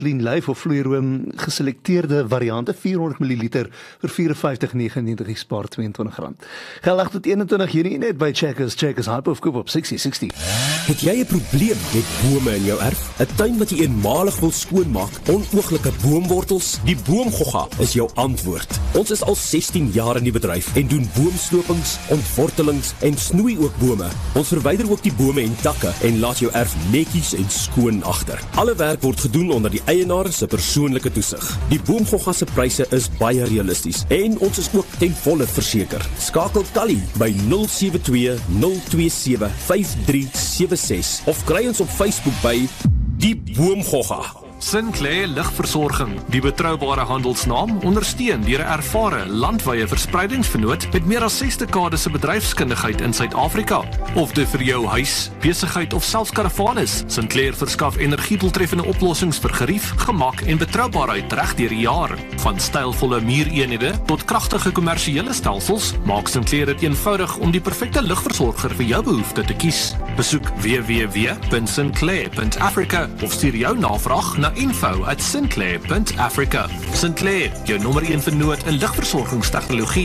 Clean Life of vloeiroom geselekteerde variante 400 ml vir R54,99 spaar R22. Geldig tot 21 Junie net by Checkers Hype of koop op 6060. Het jy 'n probleem met bome in jou erf? 'n Tuin wat jy eenmalig wil skoonmaak, onooglike boomwortels? Die Boomgogga is jou antwoord. Ons is al 16 jaar in die bedryf en doen boomslopings, ontwortelings en snoei ook bome. Ons verwyder ook die bome en takke en laat jou erf netjies en skoon agter. Alle werk word gedoen onder die eienaar se persoonlike toesig. Die Boomgogga se pryse is baie realisties en ons is ook ten volle verseker. Skakel Tally by 072 027 5376 of kry ons op Facebook by Die Boomgogga. Sinclair Ligversorging, die betroubare handelsnaam, ondersteun deur 'n ervare landwyse verspreidingsvernoot met meer as 6 dekades se bedryfskundigheid in Suid-Afrika. Of dit vir jou huis, besigheid of selfs karavaan is, Sinclair verskaf energiedoeltreffende oplossings vir gerief, gemak en betroubaarheid reg deur die jaar. Van stylvolle muureenhede tot kragtige kommersiële stelsels, maak Sinclair dit eenvoudig om die perfekte ligversorger vir jou behoefte te kies. Besoek www.sinclair.africa of stuur jou navraag na info@sinclair.africa. Sinclair, jou nommer 1 vernoot in ligversorgingstegnologie.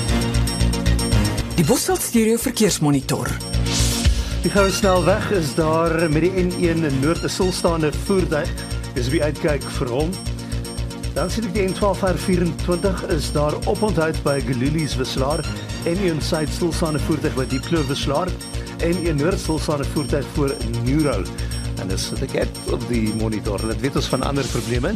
Die Bosveld Stereo Verkeersmonitor. Die goue snelweg is daar met die N1 in Noord 'n stilstaande voertuig. Dis wie uitkyk vir hom. Dan sien ek die N12 R24 is daar oponthoud by Gelulies Wisselaar, N1 Suid stilstaande voertuig by Diep Kloof Wisselaar, N1 Noord stilstaande voertuig voor Newroad. En dis wat ek het op die monitor. Dit weet ons van ander probleme,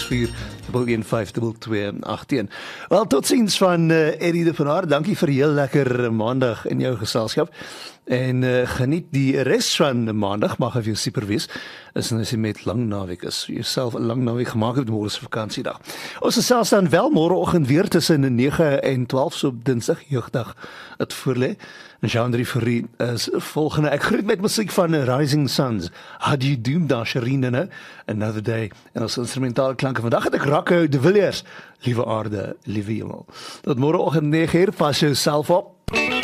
064-115-2281. Wel, tot ziens van Eddie de Van Haar. Dankie vir heel lekker maandag in jou geselskap. En geniet die res van maandag, mag vir jou super wees, is as jy met lang naweek is. Jouself 'n lang naweek gemaak het, môre se vakansiedag. Ons gesels dan wel môreoggend weer tussen 9 en 12 so op Dinsdag, jeugdag, het voorlê. En Jean-André Fourie is volgende. Ek groet met musiek van Rising Suns. Had you doomed daar Sherine nou? Another Day. En ons instrumentale klanke vandag het ek Rocco de Villiers. Liewe aarde, liewe hemel. Tot môreoggend 9:00, pas jouself op.